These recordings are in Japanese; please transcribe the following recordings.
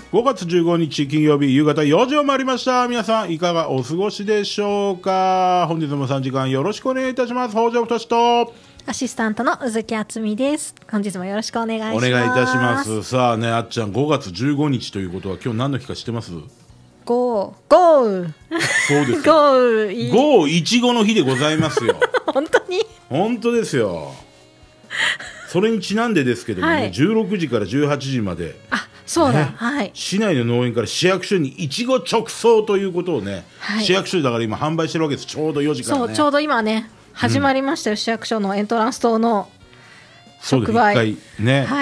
5月15日金曜日夕方4時を回りました。皆さんいかがお過ごしでしょうか。本日も3時間よろしくお願いいたします。北条太とアシスタントの宇月敦美です。本日もよろしくお願いします。 お願いいたします。さあね、あっちゃん5月15日ということは今日何の日か知ってます？ ゴーそうですゴーゴーいちごの日でございますよ本当に本当ですよ。それにちなんでですけどもね、はい、16時から18時まで、 そうだ、 ね、 はい、 市内の農園から市役所にいちご直送ということをね、はい、市役所だから今販売してるわけです。ちょうど4時からね。 そう、ちょうど今ね始まりましたよ、市役所のエントランス棟の直売。 そうです、1回ね、 はい、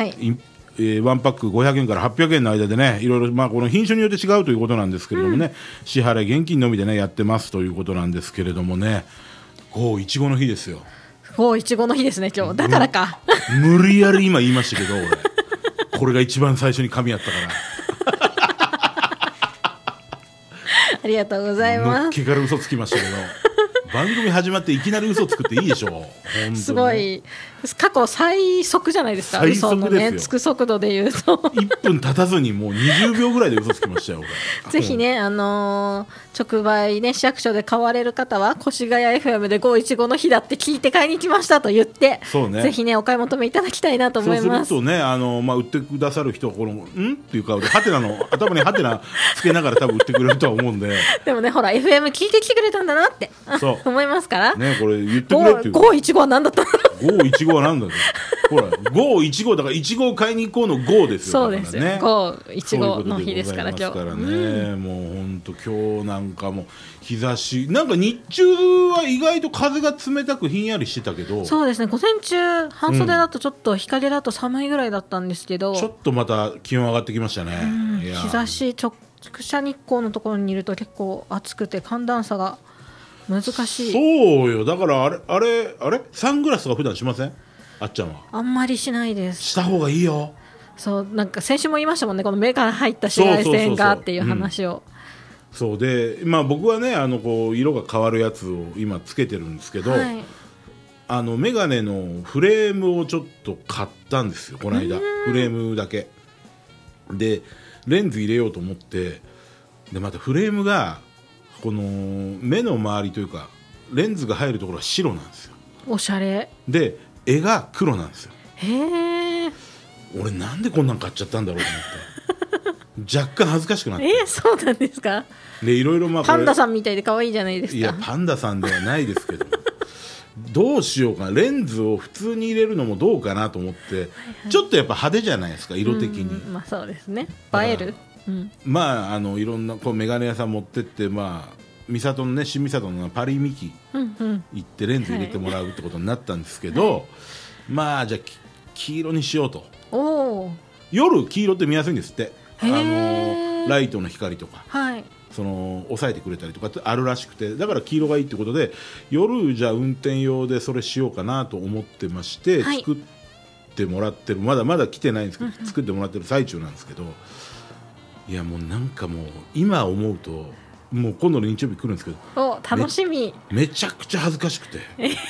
1パック500円から800円の間でね、いろいろ、この品種によって違うということなんですけれどもね、支払い現金のみでねやってますということなんですけれどもね、ゴーいちごの日ですよ。 ゴーいちごの日ですね今日。だからか無理やり今言いましたけど俺これが一番最初に噛み合ったからありがとうございます。 のっけから嘘つきましたけど番組始まっていきなり嘘つくっていいでしょ。本当にすごい過去最速じゃないですか。 最速ですよ。 嘘のねつく速度で言うと 1分経たずにもう20秒ぐらいで嘘つきましたよぜひね、直売ね市役所で買われる方は越谷 FM で515の日だって聞いて買いに来ましたと言って、 そうね、 ぜひねお買い求めいただきたいなと思います。 そうするとね、売ってくださる人はこのんっていう顔でハテナの頭にハテナつけながら多分売ってくれるとは思うんででもねほら FM 聞いてきてくれたんだなってそう思いますからね、これ言ってくれっていう 515は何だったの 515は何だとほら515だからいちごを買いに行こうの5ですよ。 そうですよ、ね、515の日ですから今日からね、もう本当今日なんかも日差しなんか日中は意外と風が冷たくひんやりしてたけど、 そうですね、午前中半袖だとちょっと日陰だと寒いぐらいだったんですけど、 ちょっとまた気温上がってきましたね。 日差し直射日光のところにいると結構暑くて寒暖差が難しい。 そうよ、だからあれサングラスとか普段しません？あっちゃんはあんまりしないです。 した方がいいよ。 そうなんか先週も言いましたもんね、この目から入った紫外線がっていう話を。 そうで、僕はねこう色が変わるやつを今つけてるんですけど、はい、メガネのフレームをちょっと買ったんですよこの間。フレームだけでレンズ入れようと思って、でまたフレームがこの目の周りというかレンズが入るところは白なんですよ。 おしゃれで絵が黒なんですよ。 へー、 俺なんでこんなん買っちゃったんだろうと思って若干恥ずかしくなって。 そうなんですか。 でいろいろパンダさんみたいで可愛いじゃないですか。 いやパンダさんではないですけどどうしようかな、レンズを普通に入れるのもどうかなと思って、はいはい、ちょっとやっぱ派手じゃないですか色的に。 そうですね、映える。 いろんなこうメガネ屋さん持ってって三郷のね、新三郷のパリミキ行ってレンズ入れてもらうってことになったんですけど、はい、じゃあ黄色にしようと。夜黄色って見やすいんですって。ライトの光とか、はい、抑えてくれたりとかってあるらしくて、だから黄色がいいってことで夜じゃあ運転用でそれしようかなと思ってまして、はい、作ってもらってる、まだ来てないんですけど、作ってもらってる最中なんですけど、いやもうなんかもう今思うともう今度の日曜日来るんですけど、 楽しみ。 めちゃくちゃ恥ずかしくて